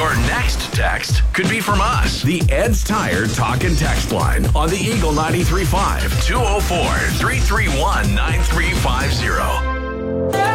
Your next text could be from us. The Ed's Tire Talk and Text line on the Eagle 93.5 204-331-9350.